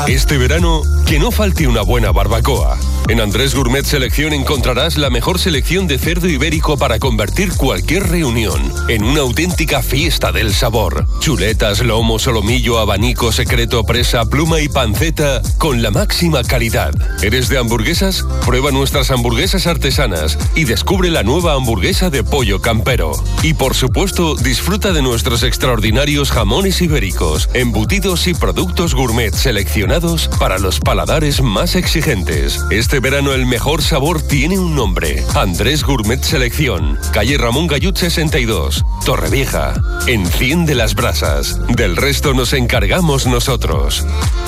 Este verano, que no falte una buena barbacoa. En Andrés Gourmet Selección encontrarás la mejor selección de cerdo ibérico para convertir cualquier reunión en una auténtica fiesta del sabor. Chuletas, lomo, solomillo, abanico, secreto, presa, pluma y panceta con la máxima calidad. ¿Eres de hamburguesas? Prueba nuestras hamburguesas artesanas y descubre la nueva hamburguesa de pollo campero. Y por supuesto, disfruta de nuestros extraordinarios jamones ibéricos, embutidos y productos gourmet seleccionados para los paladares más exigentes. Este verano el mejor sabor tiene un nombre: Andrés Gourmet Selección, calle Ramón Gallut 62, Torrevieja. Enciende las brasas, del resto nos encargamos nosotros.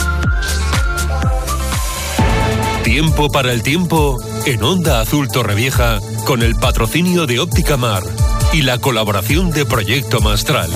Tiempo para el tiempo en Onda Azul Torrevieja, con el patrocinio de Óptica Mar y la colaboración de Proyecto Mastral.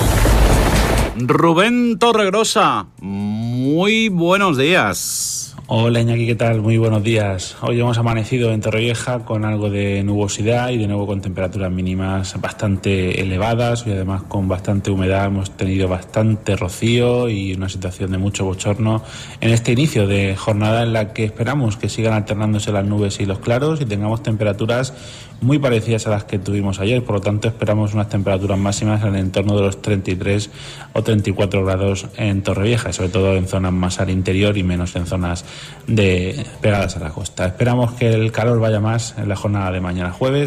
Rubén Torregrosa, muy buenos días. Hola Iñaki, ¿qué tal? Muy buenos días. Hoy hemos amanecido en Torrevieja con algo de nubosidad y de nuevo con temperaturas mínimas bastante elevadas y además con bastante humedad. Hemos tenido bastante rocío y una situación de mucho bochorno en este inicio de jornada en la que esperamos que sigan alternándose las nubes y los claros y tengamos temperaturas muy parecidas a las que tuvimos ayer. Por lo tanto, esperamos unas temperaturas máximas en el entorno de los 33 o 34 grados en Torrevieja, y sobre todo en zonas más al interior y menos en zonas pegadas a la costa. Esperamos que el calor vaya más en la jornada de mañana jueves.